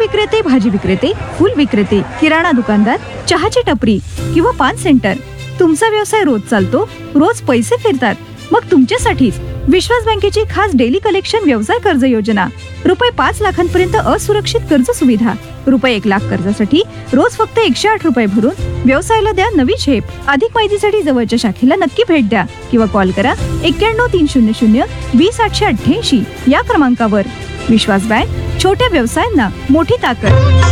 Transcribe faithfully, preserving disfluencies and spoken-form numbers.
विक्रेते, भाजी विक्रेते, फूल विक्रेते, किराणा दुकानदार, चहाची टपरी किंवा पान सेंटर, तुमचा व्यवसाय रोज चालतो, रोज पैसे फिरतात, मग तुमच्यासाठीच विश्वास बँकेची खास डेली कलेक्शन व्यवसाय कर्ज योजना. रुपये पाच लाखांपर्यंत असुरक्षित कर्ज सुविधा. रुपये एक लाख कर्जासाठी रोज फक्त एकशे आठ रुपये भरून व्यवसायाला द्या नवी झेप. अधिक माहितीसाठी जवळच्या शाखेला नक्की भेट द्या किंवा कॉल करा एक्क्याण्णव तीन शून्य शून्य वीस आठशे अठ्ठ्याऐंशी या क्रमांकावर. विश्वास बँक, छोट्या व्यवसायांना मोठी ताकद.